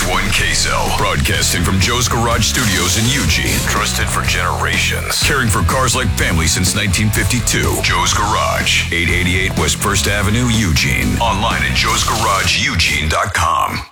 1 KSL. Broadcasting from Joe's Garage Studios in Eugene. Trusted for generations. Caring for cars like family since 1952. Joe's Garage. 888 West 1st Avenue, Eugene. Online at joesgarageeugene.com.